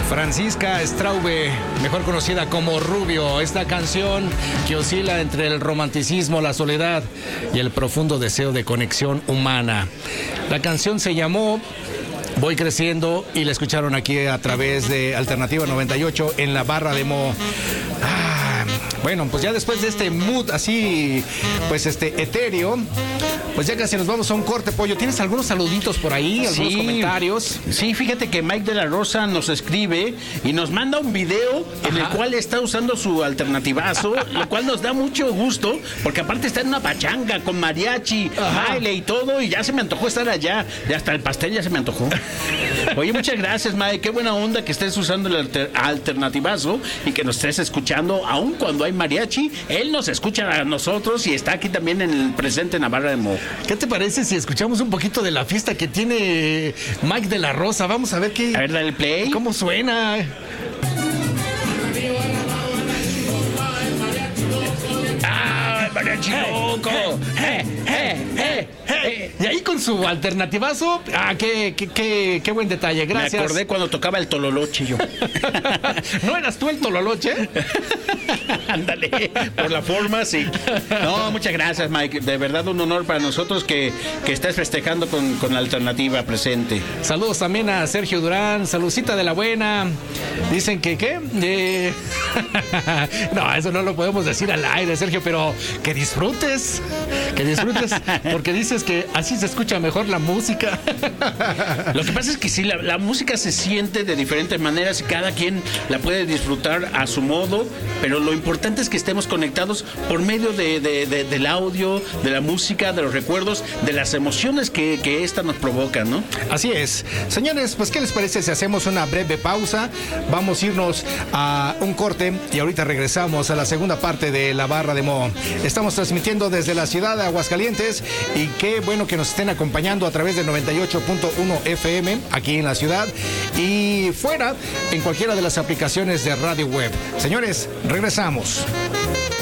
Francisca Straube, mejor conocida como Rubio, esta canción que oscila entre el romanticismo, la soledad y el profundo deseo de conexión humana. La canción se llamó Voy Creciendo y la escucharon aquí a través de Alternativa 98 en la barra de Mo. Bueno, pues ya después de este mood así, pues etéreo, pues ya casi nos vamos a un corte, Pollo. ¿Tienes algunos saluditos por ahí, algunos comentarios? Sí, fíjate que Mike de la Rosa nos escribe y nos manda un video en el cual está usando su alternativazo, lo cual nos da mucho gusto, porque aparte está en una pachanga con mariachi, baile y todo, y ya se me antojó estar allá, y hasta el pastel ya se me antojó. Oye, muchas gracias, Mike, qué buena onda que estés usando el alternativazo y que nos estés escuchando, aun cuando hay mariachi, él nos escucha a nosotros y está aquí también en el presente en la barra de Mo. ¿Qué te parece si escuchamos un poquito de la fiesta que tiene Mike de la Rosa? Vamos a ver qué. A ver, dale play. ¿Cómo suena? ¡Ah, mariachi loco! Y ahí con su alternativazo, qué buen detalle, gracias. Me acordé cuando tocaba el tololoche yo. ¿No eras tú el tololoche? Ándale, por la forma, sí. No, muchas gracias, Mike. De verdad un honor para nosotros que estés festejando con la alternativa presente. Saludos también a Sergio Durán, saludcita de la buena. Dicen que, ¿qué? No, eso no lo podemos decir al aire, Sergio, pero que disfrutes, porque dices que así se escucha mejor la música. Lo que pasa es que sí, la música se siente de diferentes maneras y cada quien la puede disfrutar a su modo, pero lo importante es que estemos conectados por medio del audio, de la música, de los recuerdos, de las emociones que esta nos provoca, ¿no? Así es. Señores, pues ¿qué les parece si hacemos una breve pausa? Vamos a irnos a un corte y ahorita regresamos a la segunda parte de la barra de Mo. Estamos transmitiendo desde la ciudad de Aguascalientes y qué bueno que nos estén acompañando a través del 98.1 FM aquí en la ciudad y fuera en cualquiera de las aplicaciones de radio web. Señores, regresamos.